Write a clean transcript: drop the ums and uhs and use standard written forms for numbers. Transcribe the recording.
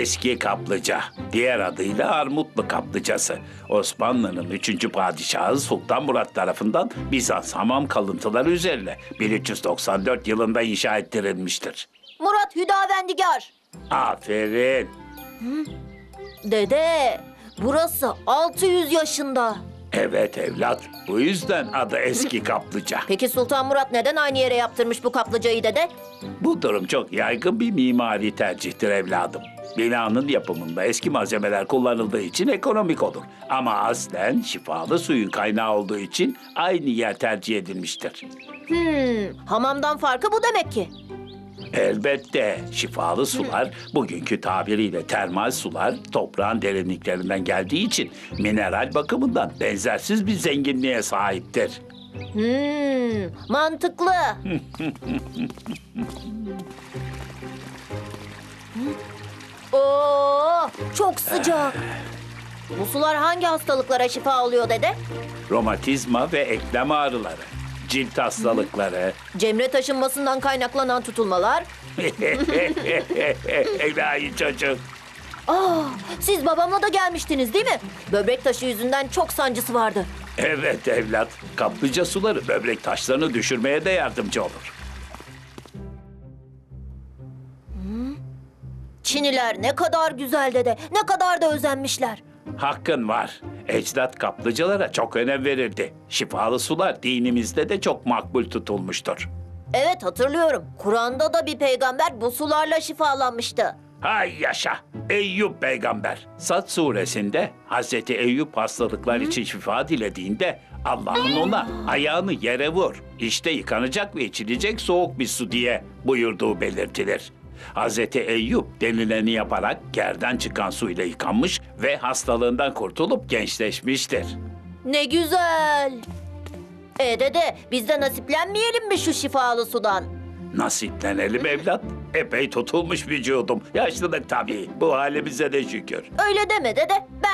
Eski kaplıca, diğer adıyla Armutlu kaplıcası. Osmanlı'nın 3. padişahı Sultan Murat tarafından Bizans hamam kalıntıları üzerine 1394 yılında inşa ettirilmiştir. Murat Hüdavendigar. Aferin. Dede, burası 600 yaşında. Evet evlat, bu yüzden adı eski kaplıca. Peki Sultan Murat neden aynı yere yaptırmış bu kaplıcayı dede? Bu durum çok yaygın bir mimari tercihtir evladım. Binanın yapımında eski malzemeler kullanıldığı için ekonomik olur. Ama aslen şifalı suyun kaynağı olduğu için aynı yer tercih edilmiştir. Hamamdan farkı bu demek ki. Elbette şifalı sular, bugünkü tabiriyle termal sular toprağın derinliklerinden geldiği için mineral bakımından benzersiz bir zenginliğe sahiptir. Mantıklı. Oo, çok sıcak. Bu sular hangi hastalıklara şifa oluyor dede? Romatizma ve eklem ağrıları, cilt hastalıkları, Cemre taşınmasından kaynaklanan tutulmalar. ilahi çocuk. Siz babamla da gelmiştiniz değil mi? Böbrek taşı yüzünden çok sancısı vardı. Evet evlat, kaplıca suları böbrek taşlarını düşürmeye de yardımcı olur. Çiniler ne kadar güzel dede, ne kadar da özenmişler. Hakkın var. Ecdat kaplıcalara çok önem verirdi. Şifalı sular dinimizde de çok makbul tutulmuştur. Evet hatırlıyorum. Kur'an'da da bir peygamber bu sularla şifalanmıştı. Hay yaşa! Eyüp peygamber. Sad suresinde Hazreti Eyüp hastalıklar için şifa dilediğinde Allah'ın ona ayağını yere vur, İşte yıkanacak ve içilecek soğuk bir su diye buyurduğu belirtilir. Hazreti Eyüp denileni yaparak yerden çıkan suyla yıkanmış ve hastalığından kurtulup gençleşmiştir. Ne güzel. Dede biz de nasiplenmeyelim mi şu şifalı sudan? Nasiplenelim evlat. Epey tutulmuş vücudum. Yaşlılık tabii. Bu halimize de şükür. Öyle deme dede. Ben